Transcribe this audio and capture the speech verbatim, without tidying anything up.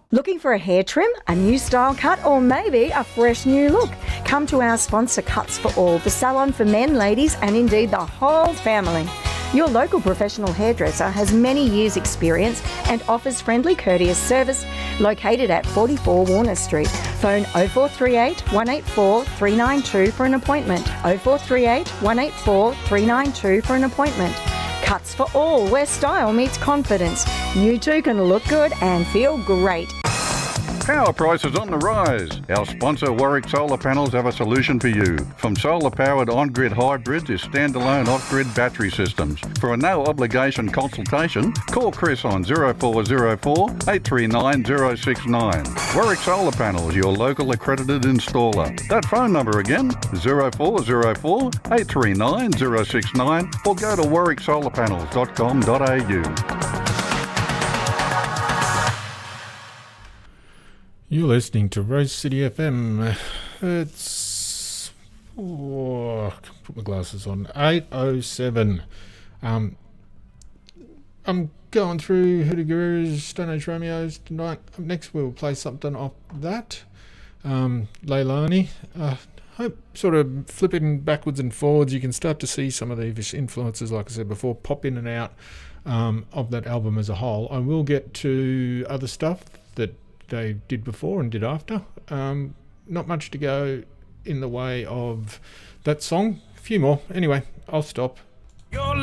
Looking for a hair trim, a new style cut, or maybe a fresh new look? Come to our sponsor Cuts for All, the salon for men, ladies, and indeed the whole family. Your local professional hairdresser has many years' experience and offers friendly, courteous service located at forty-four Warner Street. Phone oh four three eight, one eight four, three nine two for an appointment. oh four three eight, one eight four, three nine two for an appointment. Cuts for All, where style meets confidence. You too can look good and feel great. Power prices on the rise. Our sponsor Warwick Solar Panels have a solution for you. From solar-powered on-grid hybrids to standalone off-grid battery systems. For a no-obligation consultation, call Chris on oh four oh four, eight three nine, oh six nine. Warwick Solar Panels, your local accredited installer. That phone number again, oh four oh four, eight three nine, oh six nine, or go to warwick solar panels dot com dot a u. You're listening to Rose City F M. It's... Oh, I can put my glasses on. eight oh seven. Um, I'm going through Hoodoo Gurus, Stone Age Romeos tonight. Up next we'll play something off that. Um, Leilani. Uh, hope sort of flipping backwards and forwards, you can start to see some of these influences, like I said before, pop in and out um, of that album as a whole. I will get to other stuff that they did before and did after. Um, not much to go in the way of that song. A few more. Anyway, I'll stop. You're